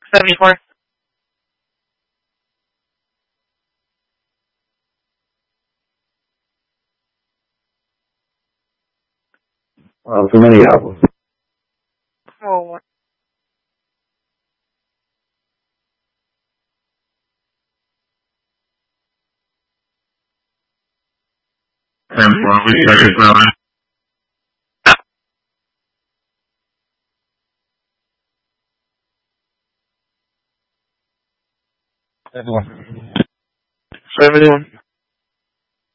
74. Too many albums. Oh, 10-4, we check it out. Everyone. 71.